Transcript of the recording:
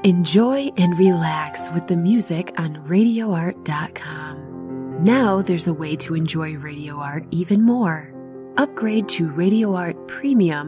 Enjoy and relax with the music on RadioArt.com. Now there's a way to enjoy Radio Art even more. Upgrade to Radio Art Premium